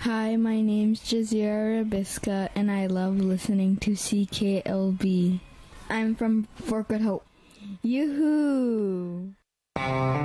Hi, my name's Jazeera Rabisca, and I love listening to CKLB. I'm from Fort Good Hope. Yoo-hoo!